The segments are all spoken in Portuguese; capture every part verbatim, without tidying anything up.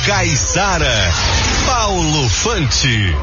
Caiçara, Paulo Fante.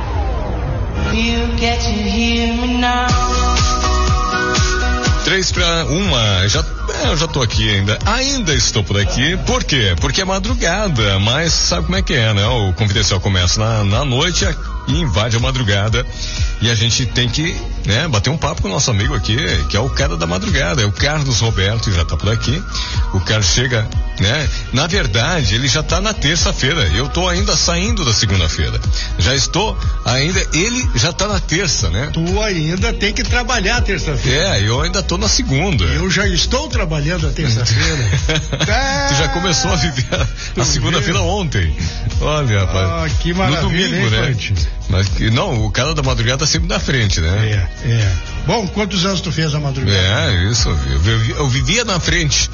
Três para uma, já, eu já tô aqui ainda, ainda estou por aqui, por quê? Porque é madrugada, mas sabe como é que é, né? O Confidencial começa na, na noite e invade a madrugada e a gente tem que, né, bater um papo com o nosso amigo aqui, que é o cara da madrugada, é o Carlos Roberto, que já tá por aqui. O Carlos chega, né? Na verdade, ele já tá na terça-feira, eu tô ainda saindo da segunda-feira, já estou ainda, ele já tá na terça, né? Tu ainda tem que trabalhar terça-feira. É, eu ainda tô na segunda. Eu já estou trabalhando a terça-feira. Tu já começou a viver a, a segunda-feira ontem. Olha, rapaz. Ah, que maravilha, no domingo, hein, né? Fante? Mas que, não, o cara da madrugada tá sempre na frente, né? É, é. Bom, quantos anos tu fez a madrugada? É, isso, eu, eu, eu vivia na frente.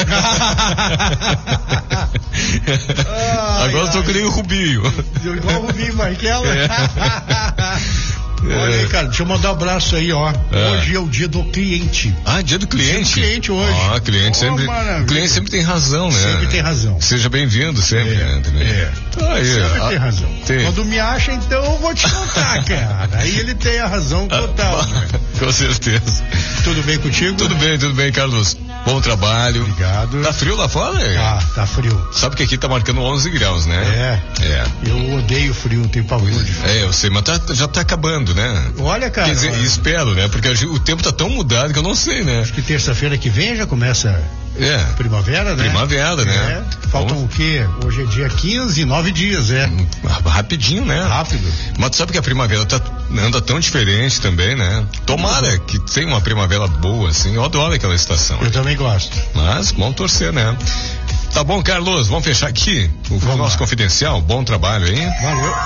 ai, agora eu tô ai. que nem o Rubinho. Igual o Rubinho Marquela. É. Olha aí, cara, deixa eu mandar um abraço aí, ó. É. Hoje é o dia do cliente. Ah, dia do cliente. Dia do cliente hoje. Ah, cliente oh, sempre. Maravilha. O cliente sempre tem razão, né? Sempre tem razão. Seja bem-vindo, sempre, é, né? Também. É. Tá aí, sempre ah, tem razão. Tem. Quando me acha, então eu vou te contar, cara. Aí ele tem a razão total. Né? Com certeza. Tudo bem contigo? Tudo bem, tudo bem, Carlos. Bom trabalho. Obrigado. Tá frio lá fora? Tá, tá frio. Sabe que aqui tá marcando onze graus, né? É. É. Eu odeio frio, não tenho pavor de frio. É, eu sei, mas tá, já tá acabando, né? Olha, cara. Quer dizer, olha. espero, né? Porque o tempo tá tão mudado que eu não sei, né? Acho que terça-feira que vem já começa É. primavera, né? Primavera, né? É. Faltam Vamos... o quê? Hoje é dia quinze, nove dias, é. Rapidinho, né? Rápido. Mas tu sabe que a primavera tá, anda tão diferente também, né? Tomara uhum. que tenha uma primavera boa, assim. Eu adoro aquela estação. Eu aí. também gosto. Mas, vamos torcer, né? Tá bom, Carlos, vamos fechar aqui o vamos nosso lá. Confidencial. Bom trabalho aí. Valeu.